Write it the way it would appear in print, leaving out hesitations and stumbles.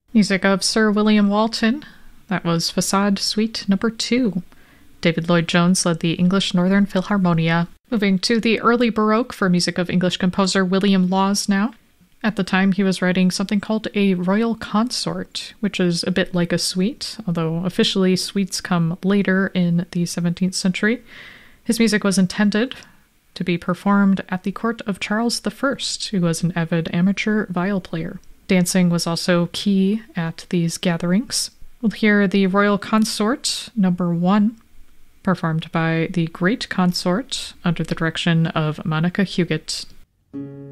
Music of Sir William Walton. That was Facade Suite Number 2. David Lloyd-Jones led the English Northern Philharmonia. Moving to the early Baroque for music of English composer William Laws now. At the time, he was writing something called a royal consort, which is a bit like a suite, although officially suites come later in the 17th century. His music was intended to be performed at the court of Charles I, who was an avid amateur viol player. Dancing was also key at these gatherings. We'll hear the Royal Consort, Number 1, performed by the Great Consort under the direction of Monica Huguet.